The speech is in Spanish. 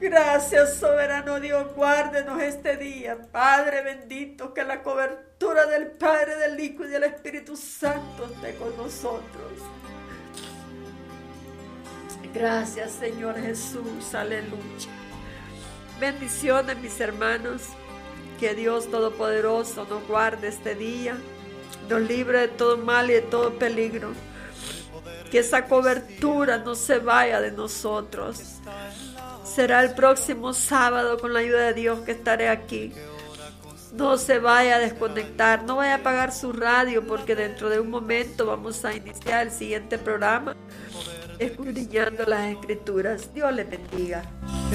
Gracias, soberano Dios, guárdenos este día. Padre bendito, que la cobertura del Padre, del Hijo y del Espíritu Santo esté con nosotros. Gracias, Señor Jesús, aleluya. Bendiciones, mis hermanos. Que Dios Todopoderoso nos guarde este día, nos libre de todo mal y de todo peligro. Que esa cobertura no se vaya de nosotros. Será el próximo sábado, con la ayuda de Dios, que estaré aquí. No se vaya a desconectar, no vaya a apagar su radio, porque dentro de un momento vamos a iniciar el siguiente programa, escudriñando las Escrituras. Dios le bendiga.